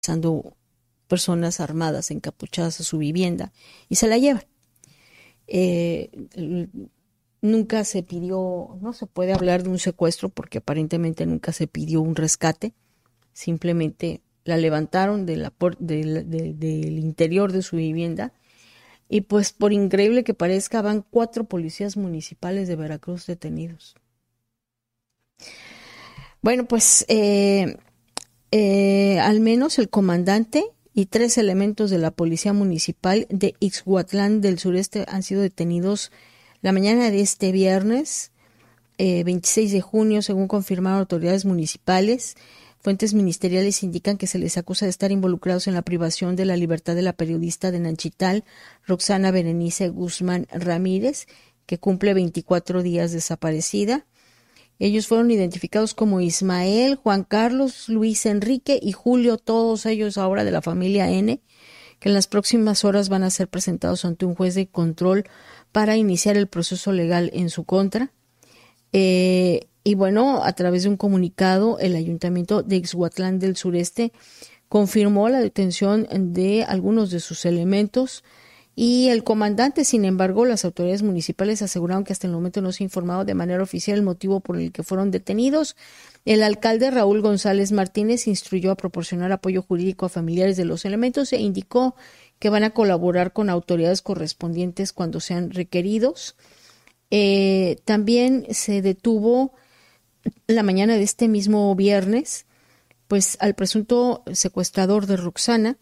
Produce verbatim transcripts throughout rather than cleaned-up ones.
ingresando personas armadas, encapuchadas a su vivienda y se la llevan. Eh, nunca se pidió, no se puede hablar de un secuestro porque aparentemente nunca se pidió un rescate, simplemente la levantaron de la, de la, de, del interior de su vivienda y pues por increíble que parezca van cuatro policías municipales de Veracruz detenidos. Bueno, pues eh, eh, al menos el comandante y tres elementos de la Policía Municipal de Ixhuatlán del Sureste han sido detenidos la mañana de este viernes, eh, veintiséis de junio, según confirmaron autoridades municipales. Fuentes ministeriales indican que se les acusa de estar involucrados en la privación de la libertad de la periodista de Nanchital, Roxana Berenice Guzmán Ramírez, que cumple veinticuatro días desaparecida. Ellos fueron identificados como Ismael, Juan Carlos, Luis Enrique y Julio, todos ellos ahora de la familia N, que en las próximas horas van a ser presentados ante un juez de control para iniciar el proceso legal en su contra. Eh, y bueno, a través de un comunicado, el Ayuntamiento de Ixhuatlán del Sureste confirmó la detención de algunos de sus elementos. Y el comandante, sin embargo, las autoridades municipales aseguraron que hasta el momento no se ha informado de manera oficial el motivo por el que fueron detenidos. El alcalde Raúl González Martínez instruyó a proporcionar apoyo jurídico a familiares de los elementos e indicó que van a colaborar con autoridades correspondientes cuando sean requeridos. Eh, también se detuvo la mañana de este mismo viernes, pues al presunto secuestrador de Roxana,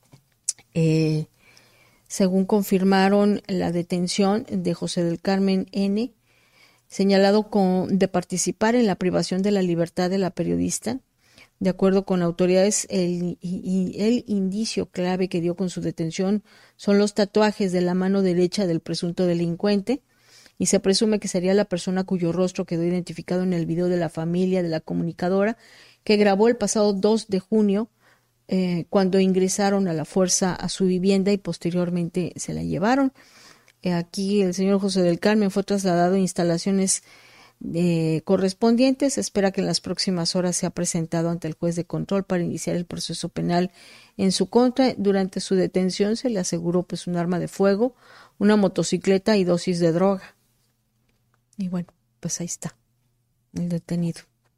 eh, según confirmaron la detención de José del Carmen N., señalado con, de participar en la privación de la libertad de la periodista. De acuerdo con autoridades, el, el indicio clave que dio con su detención son los tatuajes de la mano derecha del presunto delincuente, y se presume que sería la persona cuyo rostro quedó identificado en el video de la familia de la comunicadora que grabó el pasado dos de junio, Eh, cuando ingresaron a la fuerza a su vivienda y posteriormente se la llevaron. Eh, aquí el señor José del Carmen fue trasladado a instalaciones eh, correspondientes. Se espera que en las próximas horas sea presentado ante el juez de control para iniciar el proceso penal en su contra. Durante su detención se le aseguró pues un arma de fuego, una motocicleta y dosis de droga. Y bueno, pues ahí está el detenido.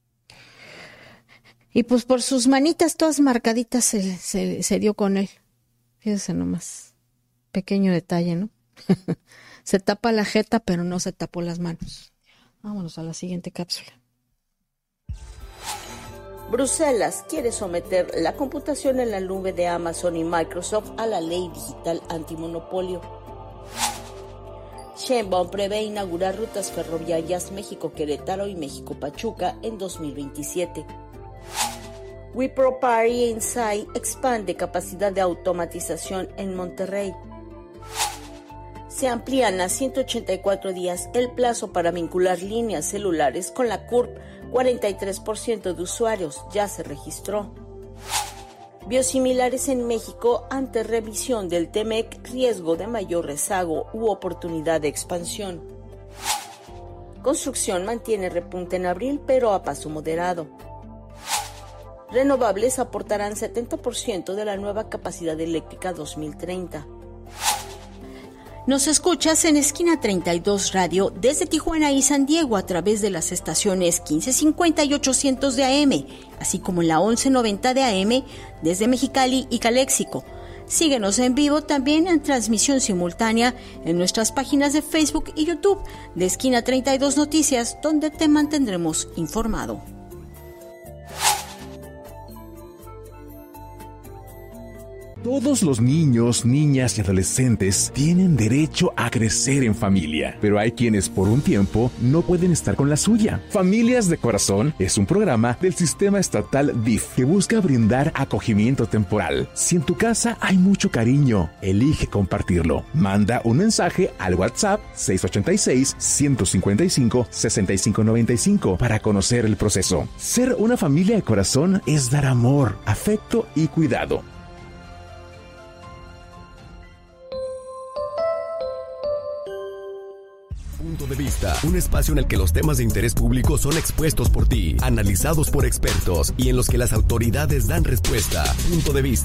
Y pues por sus manitas todas marcaditas se, se, se dio con él. Fíjense nomás. Pequeño detalle, ¿no? Se tapa la jeta, pero no se tapó las manos. Vámonos a la siguiente cápsula. Bruselas quiere someter la computación en la nube de Amazon y Microsoft a la ley digital antimonopolio. Sheinbaum prevé inaugurar rutas ferroviarias México-Querétaro y México-Pachuca en dos mil veintisiete. Wipro Party Insight expande capacidad de automatización en Monterrey. Se amplían a ciento ochenta y cuatro días el plazo para vincular líneas celulares con la C U R P. cuarenta y tres por ciento de usuarios ya se registró. Biosimilares en México ante revisión del T M E C, riesgo de mayor rezago u oportunidad de expansión. Construcción mantiene repunte en abril, pero a paso moderado. Renovables aportarán setenta por ciento de la nueva capacidad eléctrica dos mil treinta. Nos escuchas en Esquina treinta y dos Radio desde Tijuana y San Diego a través de las estaciones quince cincuenta y ochocientos de A M, así como en la once noventa de A M desde Mexicali y Caléxico. Síguenos en vivo también en transmisión simultánea en nuestras páginas de Facebook y YouTube de Esquina treinta y dos Noticias, donde te mantendremos informado. Todos los niños, niñas y adolescentes tienen derecho a crecer en familia, pero hay quienes por un tiempo no pueden estar con la suya. Familias de Corazón es un programa del Sistema Estatal D I F que busca brindar acogimiento temporal. Si en tu casa hay mucho cariño, elige compartirlo. Manda un mensaje al WhatsApp seis ocho seis, uno cinco cinco, seis cinco nueve cinco para conocer el proceso. Ser una familia de corazón es dar amor, afecto y cuidado. Punto de Vista, un espacio en el que los temas de interés público son expuestos por ti, analizados por expertos y en los que las autoridades dan respuesta. Punto de Vista.